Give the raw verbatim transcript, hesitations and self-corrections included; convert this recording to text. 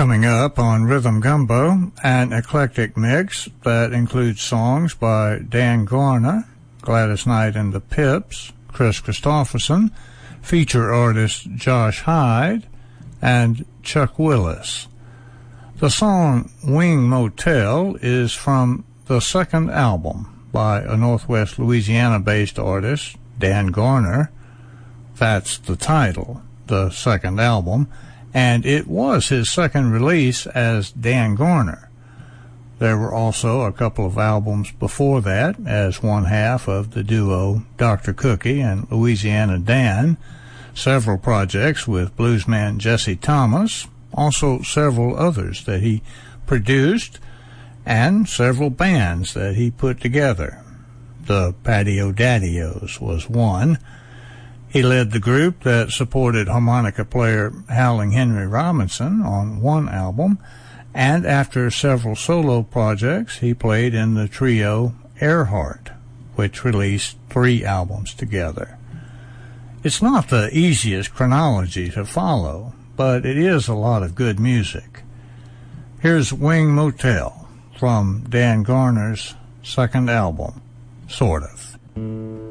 Coming up on Rhythm Gumbo, an eclectic mix that includes songs by Dan Garner, Gladys Knight and the Pips, Chris Christopherson, feature artist Josh Hyde, and Chuck Willis. The song Wing Motel is from the second album by a Northwest Louisiana-based artist, Dan Garner. That's the title, the second album, and it was his second release as Dan Garner. There were also a couple of albums before that as one half of the duo Doctor Cookie and Louisiana Dan, several projects with bluesman Jesse Thomas, also several others that he produced, and several bands that he put together. The Patio Daddios was one. He led the group that supported harmonica player Howling Henry Robinson on one album, and after several solo projects, he played in the trio Earhart, which released three albums together. It's not the easiest chronology to follow, but it is a lot of good music. Here's Wing Motel from Dan Garner's second album, Sort of.